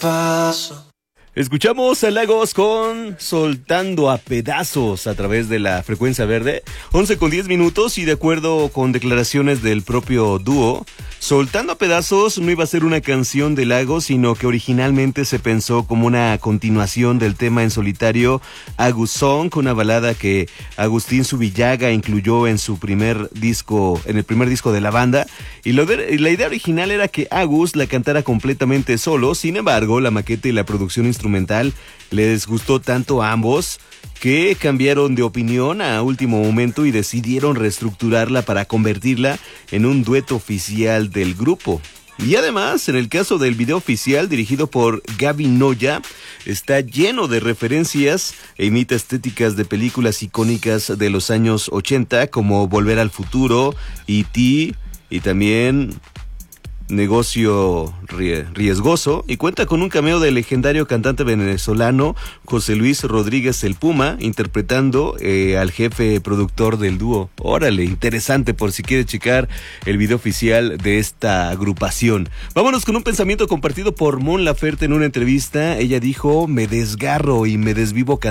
paso. Escuchamos a Lagos con Soltando a Pedazos a través de la frecuencia verde, 11:10 y de acuerdo con declaraciones del propio dúo, Soltando a Pedazos no iba a ser una canción de Lagos, sino que originalmente se pensó como una continuación del tema en solitario Agus Song, una balada que Agustín Zubillaga incluyó en su primer disco, en el primer disco de la banda, y la idea original era que Agus la cantara completamente solo. Sin embargo, la maqueta y la producción instrumental les gustó tanto a ambos que cambiaron de opinión a último momento y decidieron reestructurarla para convertirla en un dueto oficial del grupo. Y además, en el caso del video oficial dirigido por Gaby Noya, está lleno de referencias e imita estéticas de películas icónicas de los años 80 como Volver al Futuro, E.T. y también Negocio Riesgoso, y cuenta con un cameo del legendario cantante venezolano José Luis Rodríguez el Puma, interpretando al jefe productor del dúo. Órale, interesante por si quiere checar el video oficial de esta agrupación. Vámonos con un pensamiento compartido por Mon Laferte en una entrevista. Ella dijo: me desgarro y me desvivo cantando